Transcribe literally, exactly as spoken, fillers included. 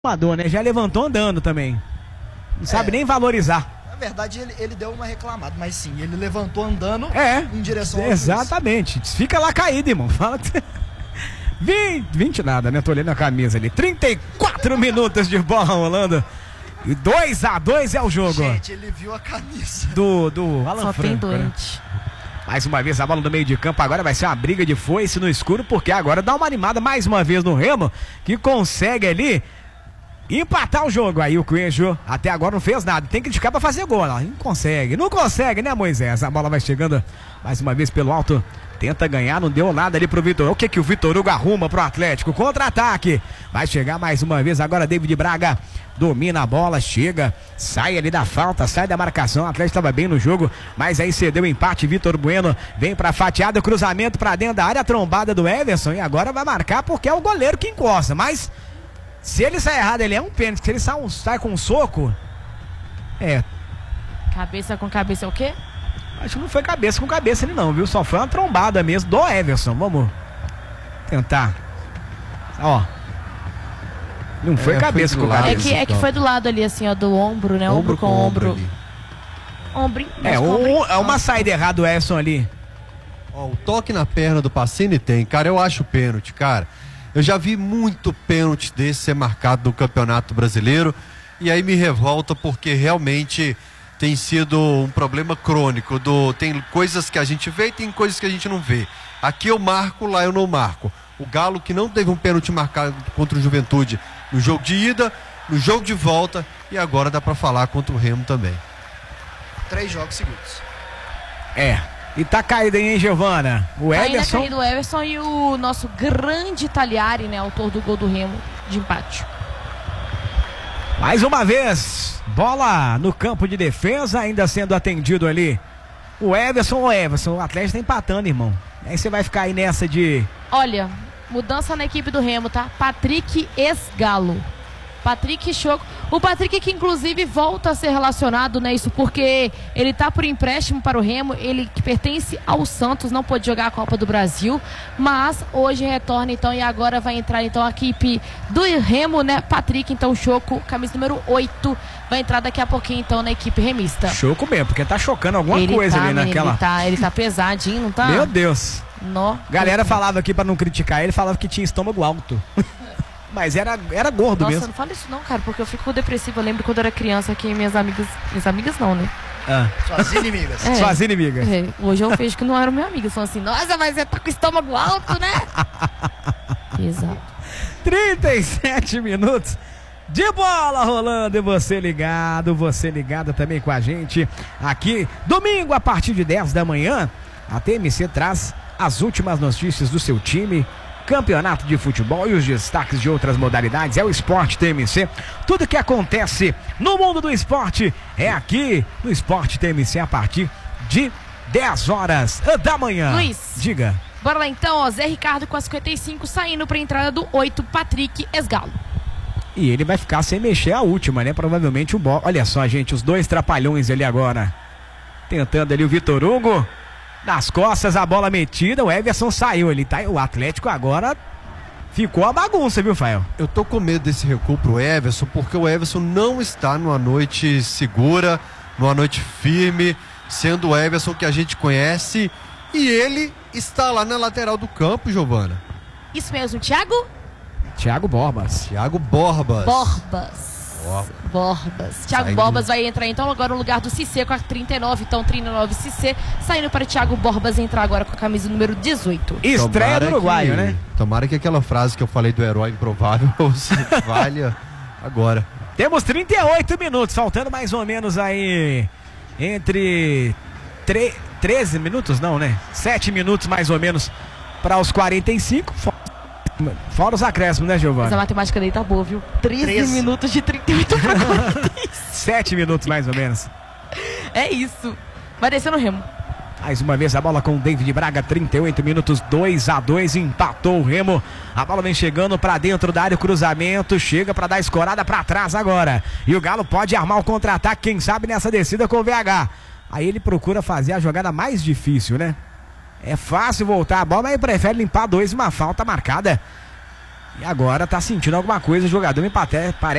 Amador, né? Já levantou andando também. Não sabe É. nem valorizar. Na verdade, ele, ele deu uma reclamada, mas sim, ele levantou andando É, em direção ao exatamente. Fica lá caído, irmão. Fala que você... vinte, vinte nada, né? Tô olhando a camisa ali. trinta e quatro minutos de bola rolando. E dois a dois é o jogo. Gente, ele viu a camisa. Do, do Alan Só tem Franco, né? doente. Mais uma vez a bola no meio de campo. Agora vai ser uma briga de foice no escuro, porque agora dá uma animada mais uma vez no Remo, que consegue ali empatar o jogo. Aí o Coelho até agora não fez nada. Tem que criticar pra fazer gol. Não, não consegue, não consegue, né, Moisés? A bola vai chegando mais uma vez pelo alto. Tenta ganhar, não deu nada ali pro Vitor. O que que o Vitor Hugo arruma pro Atlético? Contra-ataque. Vai chegar mais uma vez agora David Braga. Domina a bola, chega, sai ali da falta, sai da marcação. O Atlético estava bem no jogo, mas aí cedeu o empate. Vitor Bueno vem pra fatiada, cruzamento pra dentro da área, trombada do Everson. E agora vai marcar porque é o goleiro que encosta. Mas se ele sai errado, ele é um pênalti. Se ele sai, um, sai com um soco, é. Cabeça com cabeça é o quê? Acho que não foi cabeça com cabeça ele não, viu? Só foi uma trombada mesmo do Everson. Vamos tentar. Ó. Não foi É, cabeça foi com do lado. É cabeça. que, é que foi do lado ali, assim, ó, do ombro, né? Ombro, com ombro. ali. Ombro. É, um, é uma saída errada do Everson ali. Ó, o toque na perna do Pacini tem, cara, eu acho pênalti, cara. Eu já vi muito pênalti desse ser marcado no Campeonato Brasileiro e aí me revolta porque realmente tem sido um problema crônico. Do, tem coisas que a gente vê e tem coisas que a gente não vê. Aqui eu marco, lá eu não marco. O Galo que não teve um pênalti marcado contra o Juventude no jogo de ida, no jogo de volta e agora dá pra falar contra o Remo também. Três jogos seguidos. É. E tá caído aí, hein, Giovana? O Ainda Everson. caído o Everson e o nosso grande Tagliari, né? Autor do gol do Remo de empate. Mais uma vez, bola no campo de defesa, ainda sendo atendido ali. O Everson, o Everson, o Atlético tá empatando, irmão. Aí você vai ficar aí nessa de... Olha, mudança na equipe do Remo, tá? Patrick ex-Galo. Patrick Choco. O Patrick que inclusive volta a ser relacionado, né? Isso porque ele tá por empréstimo para o Remo, ele que pertence ao Santos, não pôde jogar a Copa do Brasil, mas hoje retorna então e agora vai entrar então a equipe do Remo, né? Patrick, então Choco, camisa número oito, vai entrar daqui a pouquinho então na equipe remista. Choco mesmo, porque tá chocando alguma ele coisa tá, ali menino, naquela... Ele tá, ele tá pesadinho, não tá? Meu Deus. Nó. Galera falava aqui pra não criticar ele, falava que tinha estômago alto. Mas era, era gordo Nossa, mesmo. não fala isso não, cara, porque eu fico depressiva. Eu lembro quando eu era criança que minhas amigas... Minhas amigas não, né? Ah. Suas inimigas. É. Suas inimigas. É, hoje eu vejo que não eram minhas amigas. Falam assim, nossa, mas você tá com o estômago alto, né? Exato. trinta e sete minutos de bola rolando e você ligado, você ligado também com a gente aqui. Domingo a partir de dez da manhã, a T M C traz as últimas notícias do seu time, campeonato de futebol e os destaques de outras modalidades. É o Esporte T M C. Tudo que acontece no mundo do esporte é aqui no Esporte T M C a partir de dez horas da manhã. Luiz. Diga. Bora lá então, ó. Zé Ricardo com a cinquenta e cinco saindo pra entrada do oito, Patrick ex-Galo. E ele vai ficar sem mexer a última, né? Provavelmente o Bo... Olha só, gente, os dois trapalhões ali agora. Tentando ali o Vitor Hugo. Nas costas, a bola metida, o Everson saiu ali, tá? O Atlético agora ficou a bagunça, viu, Fael? Eu tô com medo desse recuo pro Everson, porque o Everson não está numa noite segura, numa noite firme, sendo o Everson que a gente conhece, e ele está lá na lateral do campo, Giovana. Isso mesmo, Thiago? Thiago Borbas. Thiago Borbas. Borbas. Borba. Borbas. Thiago Saindo. Borbas vai entrar então agora no lugar do Cissé com a trinta e nove, então trinta e nove Cissé, saindo para Thiago Borbas entrar agora com a camisa número dezoito. Estreia Tomara do uruguaio, que, né? Tomara que aquela frase que eu falei do herói improvável se valha agora. Temos trinta e oito minutos, faltando mais ou menos aí entre tre... treze minutos, não, né? sete minutos mais ou menos para os quarenta e cinco. Fora os acréscimos, né, Mas a Giovana? matemática dele tá boa, viu? treze, treze. minutos de trinta e oito para quarenta e cinco. sete minutos mais ou menos. É isso. Vai descer no Remo. Mais uma vez a bola com o David Braga, trinta e oito minutos, dois a dois, empatou o Remo. A bola vem chegando pra dentro da área, o cruzamento, chega pra dar escorada pra trás agora. E o Galo pode armar o contra-ataque, quem sabe nessa descida com o V H. Aí ele procura fazer a jogada mais difícil, né? É fácil voltar a bola, mas ele prefere limpar dois e uma falta marcada E agora tá sentindo alguma coisa, o jogador me parece